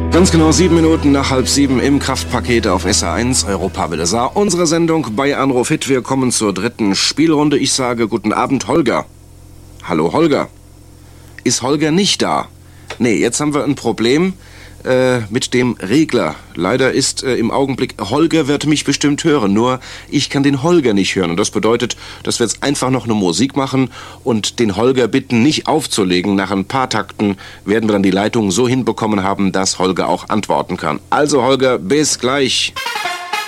Ganz genau 7 Minuten nach 6:30 im Kraftpaket auf SA1, Europa Welle Saar. Unsere Sendung bei Anruf Hit. Wir kommen zur dritten Spielrunde. Ich sage guten Abend, Holger. Hallo, Holger. Ist Holger nicht da? Nee, jetzt haben wir ein Problem mit dem Regler. Leider ist im Augenblick, Holger wird mich bestimmt hören, nur ich kann den Holger nicht hören. Und das bedeutet, dass wir jetzt einfach noch eine Musik machen und den Holger bitten, nicht aufzulegen. Nach ein paar Takten werden wir dann die Leitung so hinbekommen haben, dass Holger auch antworten kann. Also Holger, bis gleich.